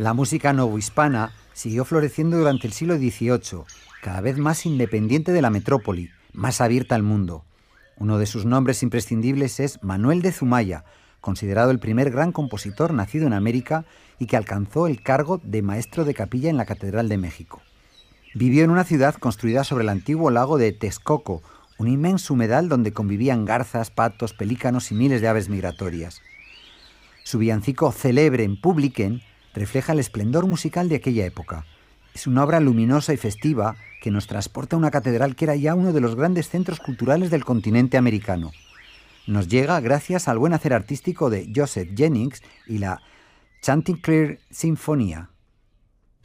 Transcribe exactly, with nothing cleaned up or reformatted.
La música novohispana siguió floreciendo durante el siglo dieciocho, cada vez más independiente de la metrópoli, más abierta al mundo. Uno de sus nombres imprescindibles es Manuel de Zumaya, considerado el primer gran compositor nacido en América y que alcanzó el cargo de maestro de capilla en la Catedral de México. Vivió en una ciudad construida sobre el antiguo lago de Texcoco, un inmenso humedal donde convivían garzas, patos, pelícanos y miles de aves migratorias. Su villancico Celebre en Publiquen refleja el esplendor musical de aquella época. Es una obra luminosa y festiva que nos transporta a una catedral que era ya uno de los grandes centros culturales del continente americano. Nos llega gracias al buen hacer artístico de Joseph Jennings y la Chanticleer Sinfonía.